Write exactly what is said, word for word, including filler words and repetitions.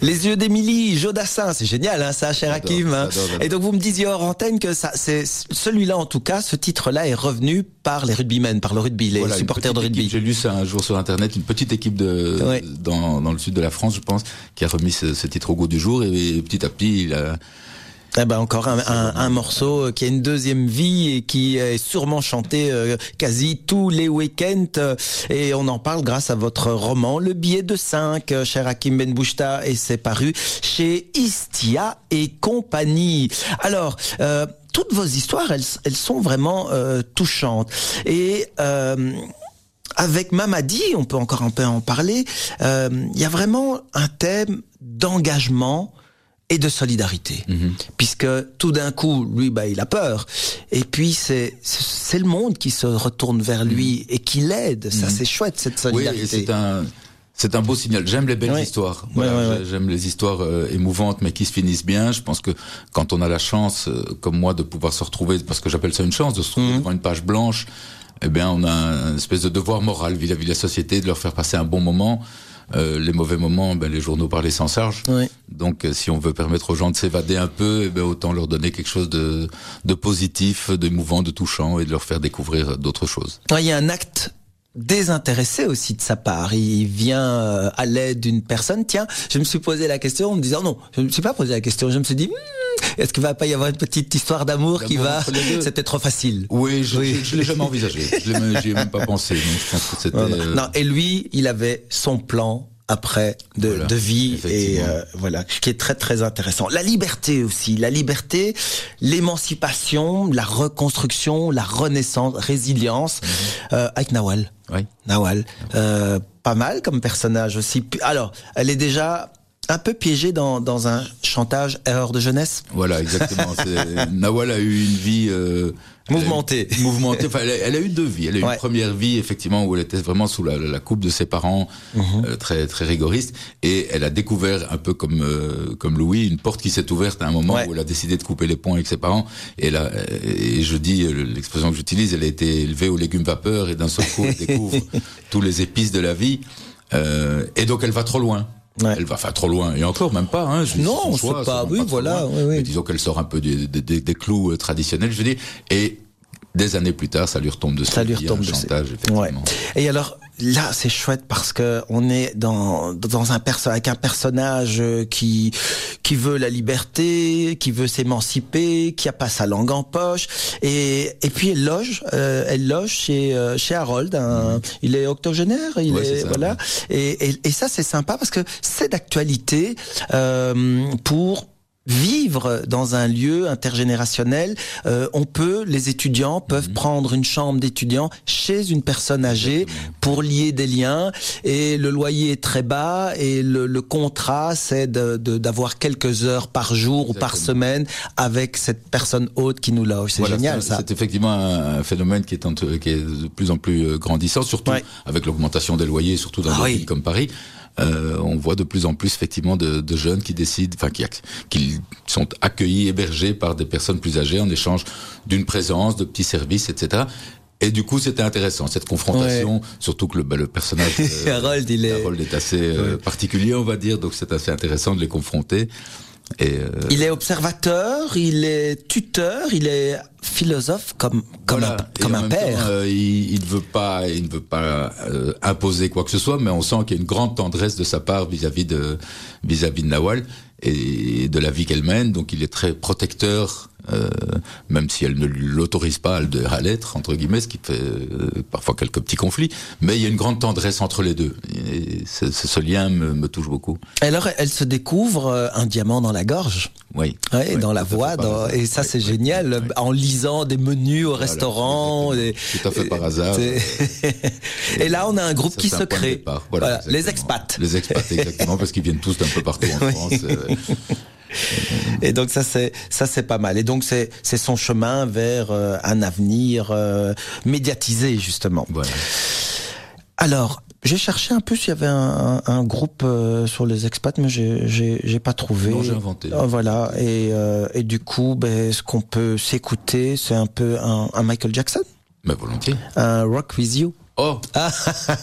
Les yeux d'Émilie, Jodassin, c'est génial, hein, ça, cher J'adore, Hakim. Hein. j'adore, j'adore. Et donc vous me disiez hors antenne que ça, c'est celui-là en tout cas, ce titre-là est revenu par les rugbymen, par le rugby, les Voilà, supporters de rugby. Équipe, j'ai lu ça un jour sur internet, une petite équipe de Ouais. dans, dans le sud de la France, je pense, qui a remis ce, ce titre au goût du jour et, et petit à petit, il a Eh ben encore un, un, un morceau qui a une deuxième vie et qui est sûrement chanté euh, quasi tous les week-ends. euh, Et on en parle grâce à votre roman Le Billet de cinq, euh, cher Hakim Ben Bouchta, et c'est paru chez Istia et compagnie. Alors, euh, toutes vos histoires, elles, elles sont vraiment euh, touchantes. Et euh, avec Mamadi, on peut encore un peu en parler, euh, il y a vraiment un thème d'engagement et de solidarité, mmh. puisque tout d'un coup, lui, bah, il a peur, et puis c'est c'est le monde qui se retourne vers lui mmh. et qui l'aide. Ça, mmh. c'est chouette, cette solidarité. Oui, c'est un c'est un beau signal. J'aime les belles ouais. histoires. Voilà, ouais, ouais, ouais. J'aime les histoires euh, émouvantes, mais qui se finissent bien. Je pense que quand on a la chance, euh, comme moi, de pouvoir se retrouver, parce que j'appelle ça une chance, de se retrouver mmh. devant une page blanche, eh bien, on a une espèce de devoir moral vis-à-vis de la société, de leur faire passer un bon moment. Euh, les mauvais moments, ben, les journaux parlaient sans charge. Oui. Donc, euh, si on veut permettre aux gens de s'évader un peu, eh ben, autant leur donner quelque chose de, de positif, d'émouvant, de touchant, et de leur faire découvrir d'autres choses. Il y a un acte désintéressé aussi de sa part. Il vient euh, à l'aide d'une personne. Tiens, je me suis posé la question en me disant non, je ne me suis pas posé la question. Je me suis dit, hmm, est-ce qu'il va pas y avoir une petite histoire d'amour qui va c'était trop facile. Oui, je, oui. je, je l'ai jamais envisagé. Je l'ai, j'y ai même pas pensé. Donc je pense que c'était. Non, non. non, et lui, il avait son plan après de, voilà, de vie et euh, voilà, qui est très très intéressant. La liberté aussi, la liberté, l'émancipation, la reconstruction, la renaissance, résilience, mmh. euh, avec Nawal. Oui. Nawal, euh, pas mal comme personnage aussi. Alors, elle est déjà un peu piégée dans dans un chantage erreur de jeunesse. Voilà, exactement. C'est, Nawal a eu une vie euh, mouvementée. Elle a, mouvementée. Enfin, elle a, elle a eu deux vies. Elle a eu ouais. une première vie, effectivement, où elle était vraiment sous la, la coupe de ses parents, mmh. euh, très très rigoristes, et elle a découvert un peu comme euh, comme Louis une porte qui s'est ouverte à un moment ouais. où elle a décidé de couper les ponts avec ses parents. Et là, et je dis l'expression que j'utilise, elle a été élevée aux légumes vapeur et d'un seul coup elle découvre tous les épices de la vie. Euh, et donc elle va trop loin. Ouais. Elle va, enfin, trop loin, et encore, même pas, hein. Je non, on choix, pas, oui, pas voilà, oui, oui. Mais disons qu'elle sort un peu des, des, des clous euh, traditionnels, je veux dire, et des années plus tard, ça lui retombe dessus. Ça lui retombe dessus. Chantage, effectivement. Ouais. Et alors, là, c'est chouette parce que on est dans, dans un perso, avec un personnage qui, qui veut la liberté, qui veut s'émanciper, qui a pas sa langue en poche, et, et puis elle loge, euh, elle loge chez, euh, chez Harold, un, mmh. il est octogénaire, il ouais, est, c'est ça, voilà. Ouais. Et, et, et ça, c'est sympa parce que c'est d'actualité, euh, pour vivre dans un lieu intergénérationnel. Euh, on peut, les étudiants peuvent mmh. prendre une chambre d'étudiant chez une personne âgée Exactement. Pour lier des liens, et le loyer est très bas, et le, le contrat c'est de, de, d'avoir quelques heures par jour Exactement. Ou par semaine avec cette personne hôte qui nous loge. C'est voilà, génial c'est, ça. C'est effectivement un phénomène qui est, en, qui est de plus en plus grandissant, surtout ouais. avec l'augmentation des loyers, surtout dans ah, des oui. villes comme Paris. Euh, on voit de plus en plus effectivement de, de jeunes qui décident, enfin qui, qui sont accueillis, hébergés par des personnes plus âgées en échange d'une présence, de petits services, et cetera. Et du coup, c'était intéressant cette confrontation, ouais. surtout que le, bah, le personnage euh, Harold, il est... Harold est assez euh, ouais. particulier, on va dire, donc c'est assez intéressant de les confronter. Et euh... Il est observateur, il est tuteur, il est philosophe comme comme voilà. un, comme un père. Temps, euh, il, il ne veut pas, il ne veut pas euh, imposer quoi que ce soit, mais on sent qu'il y a une grande tendresse de sa part vis-à-vis de vis-à-vis de Nawal et de la vie qu'elle mène. Donc il est très protecteur, euh, même si elle ne l'autorise pas à l'être entre guillemets, ce qui fait euh, parfois quelques petits conflits. Mais il y a une grande tendresse entre les deux. Et ce, ce lien me, me touche beaucoup. Alors elle se découvre un diamant dans la gorge. Oui. Ouais, oui, dans la voix, dans, et ça oui, c'est oui, génial, oui, oui. en lisant des menus au voilà, restaurant. Et, tout à fait par hasard. et, et là on a un groupe ça, qui se crée. Voilà, voilà, les expats. Les expats, exactement, parce qu'ils viennent tous d'un peu partout en France. Euh, Et donc ça c'est ça c'est pas mal. Et donc c'est c'est son chemin vers euh, un avenir euh, médiatisé justement. Voilà. Alors, j'ai cherché un peu s'il y avait un, un, un groupe euh, sur les expats, mais j'ai, j'ai, j'ai pas trouvé. Non, j'ai inventé. Euh, voilà. Et, euh, et du coup, ben, ce qu'on peut s'écouter, c'est un peu un, un Michael Jackson. Mais volontiers. Un Rock With You. Oh.